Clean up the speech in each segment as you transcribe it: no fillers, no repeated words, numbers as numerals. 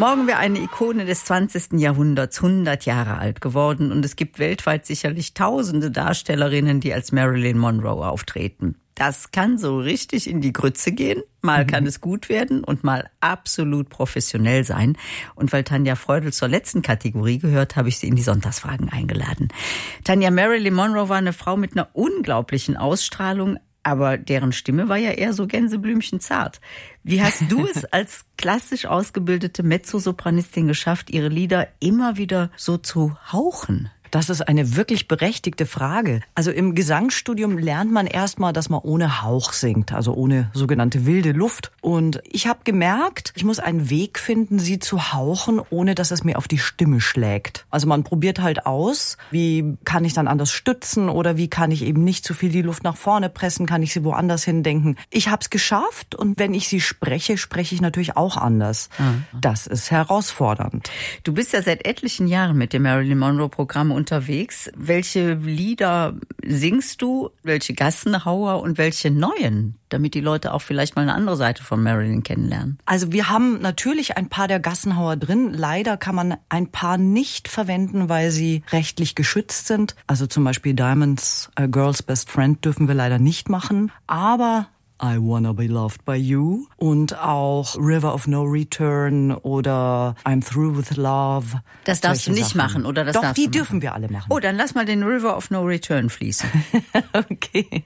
Morgen wäre eine Ikone des 20. Jahrhunderts 100 Jahre alt geworden und es gibt weltweit sicherlich tausende Darstellerinnen, die als Marilyn Monroe auftreten. Das kann so richtig in die Grütze gehen. Mal kann es gut werden und mal absolut professionell sein. Und weil Tanja Freudl zur letzten Kategorie gehört, habe ich sie in die Sonntagsfragen eingeladen. Tanja, Marilyn Monroe war eine Frau mit einer unglaublichen Ausstrahlung, aber deren Stimme war ja eher so gänseblümchenzart. Wie hast du es als klassisch ausgebildete Mezzosopranistin geschafft, ihre Lieder immer wieder so zu hauchen? Das ist eine wirklich berechtigte Frage. Also im Gesangsstudium lernt man erstmal, dass man ohne Hauch singt, also ohne sogenannte wilde Luft. Und ich habe gemerkt, ich muss einen Weg finden, sie zu hauchen, ohne dass es mir auf die Stimme schlägt. Also man probiert halt aus, wie kann ich dann anders stützen oder wie kann ich eben nicht zu viel die Luft nach vorne pressen, kann ich sie woanders hindenken. Ich habe es geschafft und wenn ich sie spreche, spreche ich natürlich auch anders. Das ist herausfordernd. Du bist ja seit etlichen Jahren mit dem Marilyn Monroe-Programm unterwegs. Welche Lieder singst du, welche Gassenhauer und welche neuen, damit die Leute auch vielleicht mal eine andere Seite von Marilyn kennenlernen? Also wir haben natürlich ein paar der Gassenhauer drin. Leider kann man ein paar nicht verwenden, weil sie rechtlich geschützt sind. Also zum Beispiel Diamonds, A Girl's Best Friend dürfen wir leider nicht machen. Aber I Wanna Be Loved by You und auch River of No Return oder I'm Through with Love. Das darfst du nicht machen, oder das Doch, darfst die du dürfen wir alle machen. Oh, dann lass mal den River of No Return fließen. Okay.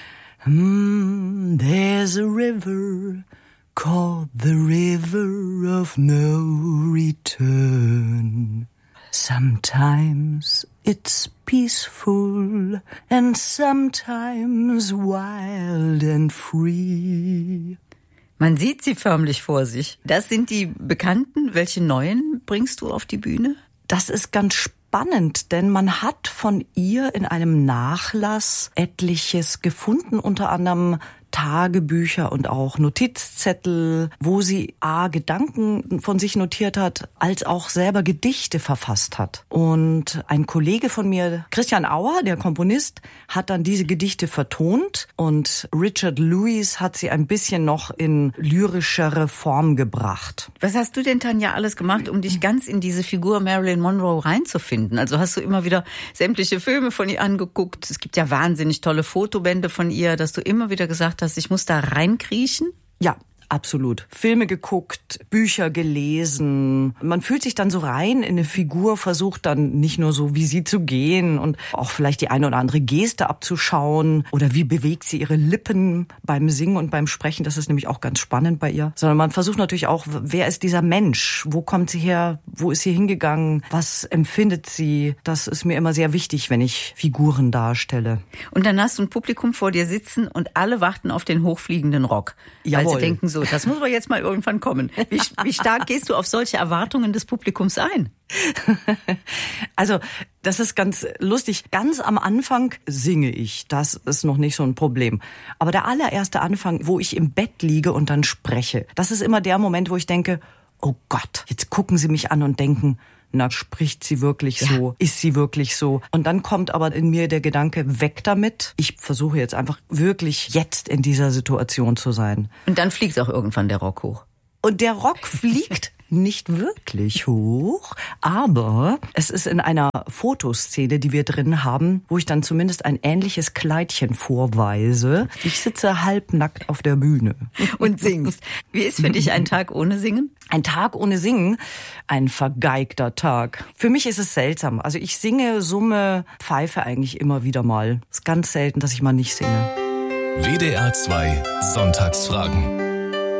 There's a river called the River of No Return. Sometimes it's peaceful and sometimes wild and free. Man sieht sie förmlich vor sich. Das sind die Bekannten. Welche neuen bringst du auf die Bühne? Das ist ganz spannend, denn man hat von ihr in einem Nachlass etliches gefunden, unter anderem Tagebücher und auch Notizzettel, wo sie Gedanken von sich notiert hat, als auch selber Gedichte verfasst hat. Und ein Kollege von mir, Christian Auer, der Komponist, hat dann diese Gedichte vertont und Richard Lewis hat sie ein bisschen noch in lyrischere Form gebracht. Was hast du denn, Tanja, alles gemacht, um dich ganz in diese Figur Marilyn Monroe reinzufinden? Also hast du immer wieder sämtliche Filme von ihr angeguckt? Es gibt ja wahnsinnig tolle Fotobände von ihr, dass du immer wieder gesagt hast, ich muss da reinkriechen? Ja, absolut. Filme geguckt, Bücher gelesen. Man fühlt sich dann so rein in eine Figur, versucht dann nicht nur so wie sie zu gehen und auch vielleicht die eine oder andere Geste abzuschauen oder wie bewegt sie ihre Lippen beim Singen und beim Sprechen. Das ist nämlich auch ganz spannend bei ihr. Sondern man versucht natürlich auch, wer ist dieser Mensch? Wo kommt sie her? Wo ist sie hingegangen? Was empfindet sie? Das ist mir immer sehr wichtig, wenn ich Figuren darstelle. Und dann hast du ein Publikum vor dir sitzen und alle warten auf den hochfliegenden Rock. Jawohl. Weil sie denken so, das muss aber jetzt mal irgendwann kommen. Wie stark gehst du auf solche Erwartungen des Publikums ein? Also, das ist ganz lustig. Ganz am Anfang singe ich. Das ist noch nicht so ein Problem. Aber der allererste Anfang, wo ich im Bett liege und dann spreche, das ist immer der Moment, wo ich denke, oh Gott, jetzt gucken sie mich an und denken, na, spricht sie wirklich so? Ja. Ist sie wirklich so? Und dann kommt aber in mir der Gedanke, weg damit. Ich versuche jetzt einfach wirklich jetzt in dieser Situation zu sein. Und dann fliegt auch irgendwann der Rock hoch. Und der Rock fliegt nicht wirklich hoch, aber es ist in einer Fotoszene, die wir drin haben, wo ich dann zumindest ein ähnliches Kleidchen vorweise. Ich sitze halbnackt auf der Bühne. Und singst. Wie ist für dich ein Tag ohne Singen? Ein Tag ohne Singen? Ein vergeigter Tag. Für mich ist es seltsam. Also ich singe, summe, pfeife eigentlich immer wieder mal. Es ist ganz selten, dass ich mal nicht singe. WDR 2 Sonntagsfragen.